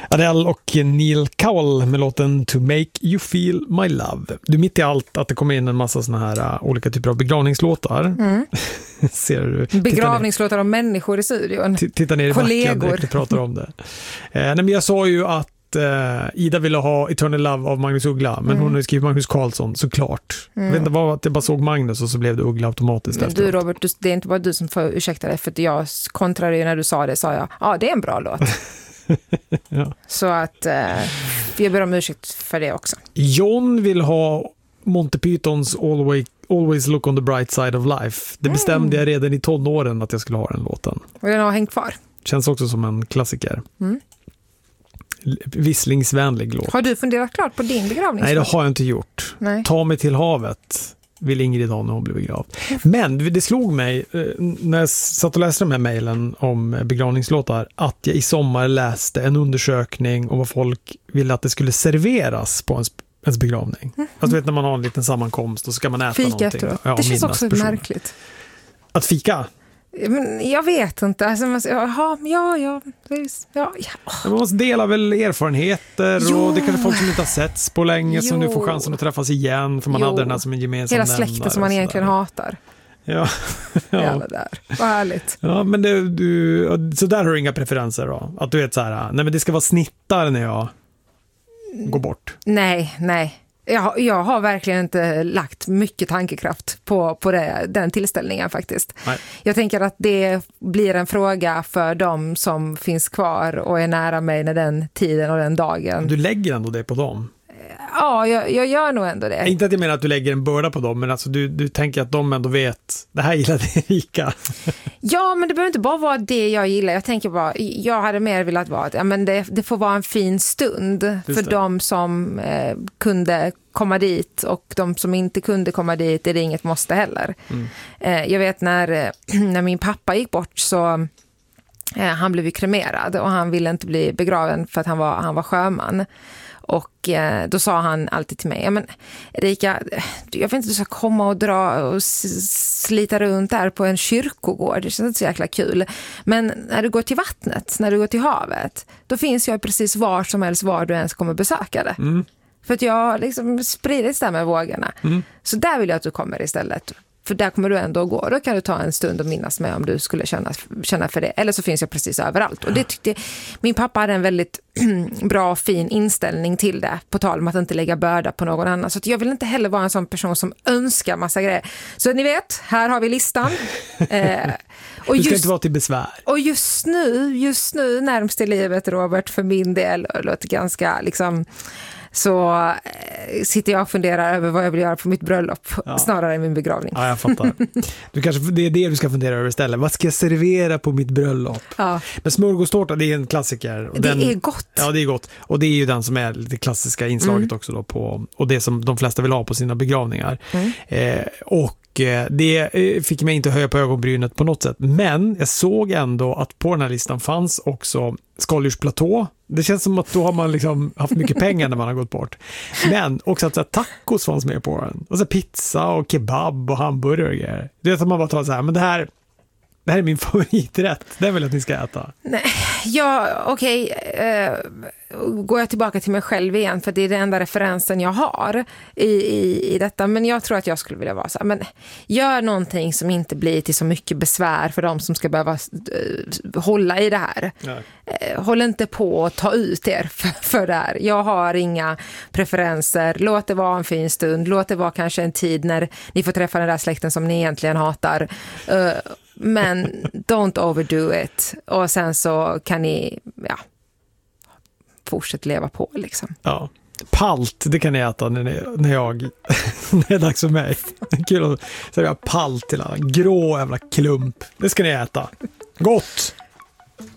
Adele och Neil Cowell med låten To Make You Feel My Love. Du, mitt i allt att det kommer in en massa såna här olika typer av begravningslåtar. Ser du? Begravningslåtar av människor i studion. Titta ner i backen direkt och pratar om det. Nej, men jag sa ju att Ida ville ha Eternal Love av Magnus Uggla, men hon har skrivit Magnus Carlsson, såklart. Jag vet inte vad, att jag bara såg Magnus och så blev det Uggla automatiskt. Men du Robert, det är inte bara du som får ursäkta dig, för att jag kontrade ju när du sa det, sa jag, ja det är en bra låt. Ja. Så att jag ber om ursäkt för det också. John vill ha Monty Pythons Always Look on the Bright Side of Life. Det bestämde jag redan i tonåren att jag skulle ha den låten. Och den har hängt kvar. Känns också som en klassiker. Visslingsvänlig låt. Har du funderat klart på din begravning? Nej, det har jag inte gjort. Nej. Ta mig till havet vill Ingrid ha när hon blir begravd. Men det slog mig när jag satt och läste de här mejlen om begravningslåtar att jag i sommar läste en undersökning om vad folk ville att det skulle serveras på ens begravning. Alltså vet när man har en liten sammankomst och så ska man äta fika någonting. Efteråt. Ja, det känns också märkligt. Att fika? Men jag vet inte. Alltså, ja. Man måste dela väl erfarenheter och det kanske folk som inte har setts på länge som nu får chansen att träffas igen för man hade den här som en gemensam hela släkten som man egentligen hatar. Ja. Jävla där. Vad härligt. Ja, men så där har du inga preferenser då? Att du vet så här, nej men det ska vara snittar när jag går bort. Nej. Jag har verkligen inte lagt mycket tankekraft på den tillställningen faktiskt. Nej. Jag tänker att det blir en fråga för dem som finns kvar och är nära mig när den tiden och den dagen. Du lägger ändå det på dem? Ja, jag gör nog ändå det. Inte att jag menar att du lägger en börda på dem, men alltså du tänker att de ändå vet, det här gillar Erika. Ja, men det behöver inte bara vara det jag gillar. Jag tänker bara, jag hade mer velat vara att det får vara en fin stund för de som kunde komma dit och de som inte kunde komma dit är det inget måste heller. Jag vet när min pappa gick bort så han blev ju kremerad och han ville inte bli begraven för att han var sjöman. Och då sa han alltid till mig, men Erika, jag vet inte, du ska komma och dra och slita runt där på en kyrkogård. Det känns inte så jäkla kul. Men när du går till vattnet, när du går till havet, då finns jag precis var som helst var du ens kommer besöka det. För att jag liksom spridits där med vågorna. Så där vill jag att du kommer istället. För där kommer du ändå gå. Då kan du ta en stund och minnas med om du skulle känna för det. Eller så finns jag precis överallt. Och det tyckte min pappa hade en väldigt bra, fin inställning till det. På tal om att inte lägga börda på någon annan. Så att jag vill inte heller vara en sån person som önskar massa grejer. Så ni vet, här har vi listan. Och du ska inte vara till besvär. Och just nu närmast i livet, Robert, för min del, låter ganska liksom... så sitter jag och funderar över vad jag vill göra på mitt bröllop snarare än min begravning. Ja, jag fattar. Det är det du ska fundera över istället. Vad ska jag servera på mitt bröllop? Ja. Men smörgåstårta, det är en klassiker. Och det är gott. Ja, det är gott. Och det är ju den som är det klassiska inslaget också då och det som de flesta vill ha på sina begravningar. Det fick mig inte höja på ögonbrynet på något sätt. Men jag såg ändå att på den här listan fanns också skaldjursplatå. Det känns som att då har man liksom haft mycket pengar när man har gått bort. Men också att så här, tacos fanns med på den. Och så pizza och kebab och hamburgare. Det är att man bara tar så här, men det här är min favoriträtt. Den vill jag att ni ska äta. Nej, okej. Går jag tillbaka till mig själv igen, för det är den enda referensen jag har i detta. Men jag tror att jag skulle vilja vara så här, men gör någonting som inte blir till så mycket besvär för de som ska behöva hålla i det här. Nej. Håll inte på att ta ut er för det här. Jag har inga preferenser. Låt det vara en fin stund. Låt det vara kanske en tid när ni får träffa den där släkten som ni egentligen hatar. Men don't overdo it. Och sen så kan ni fortsätta leva på liksom. Ja. Palt, det kan ni äta när det är dags för mig. Kul att säga palt till alla. Grå jävla klump. Det ska ni äta. Gott!